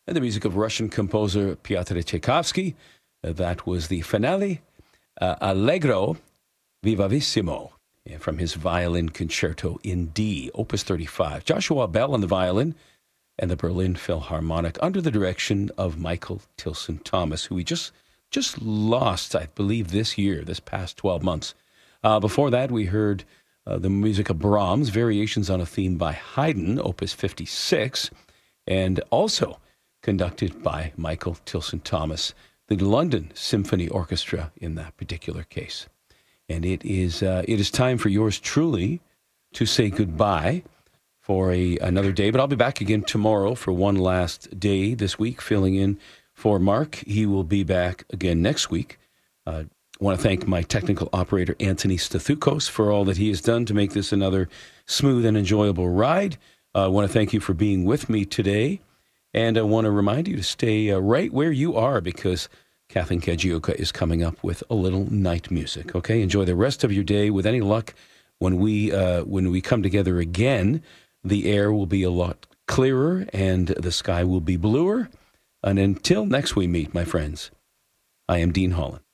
and the music of Russian composer Pyotr Tchaikovsky. That was the finale, Allegro Vivavissimo, from his Violin Concerto in D, Opus 35. Joshua Bell on the violin and the Berlin Philharmonic under the direction of Michael Tilson Thomas, who we just lost, I believe, this past 12 months. Before that, we heard the music of Brahms, Variations on a Theme by Haydn, Opus 56, and also conducted by Michael Tilson Thomas, the London Symphony Orchestra in that particular case. And it is time for yours truly to say goodbye for another day. But I'll be back again tomorrow for one last day this week, filling in for Mark. He will be back again next week. I want to thank my technical operator, Anthony Stathukos, for all that he has done to make this another smooth and enjoyable ride. I want to thank you for being with me today. And I want to remind you to stay right where you are, because Kathleen Kajioka is coming up with a little night music. Okay, enjoy the rest of your day. With any luck, when we come together again, the air will be a lot clearer and the sky will be bluer. And until next we meet, my friends, I am Dean Holland.